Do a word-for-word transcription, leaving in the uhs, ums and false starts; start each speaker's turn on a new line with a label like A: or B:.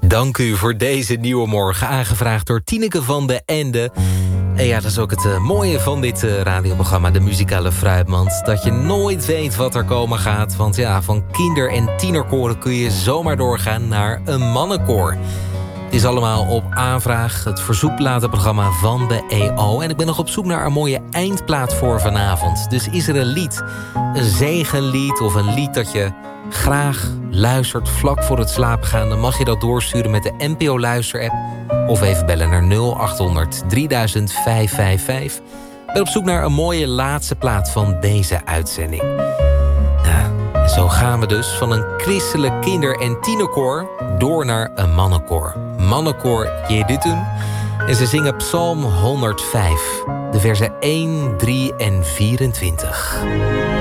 A: Dank u voor deze nieuwe morgen, aangevraagd door Tineke van de Ende. En ja, dat is ook het uh, mooie van dit uh, radioprogramma, de muzikale fruitmand. Dat je nooit weet wat er komen gaat. Want ja, van kinder- en tienerkoren kun je zomaar doorgaan naar een mannenkoor. Het is allemaal op aanvraag, het verzoekplatenprogramma van de E O. En ik ben nog op zoek naar een mooie eindplaat voor vanavond. Dus is er een lied, een zegenlied of een lied dat je graag luistert vlak voor het slapen gaan, dan mag je dat doorsturen met de N P O Luister-app. Of even bellen naar nul acht honderd drieduizend vijfhonderdvijfenvijftig. Ik ben op zoek naar een mooie laatste plaat van deze uitzending. Nou, en zo gaan we dus van een christelijk kinder- en tienerkoor door naar een mannenkoor. Mannenkoor Jedutun. En ze zingen Psalm honderdvijf. De versen één, drie en vierentwintig.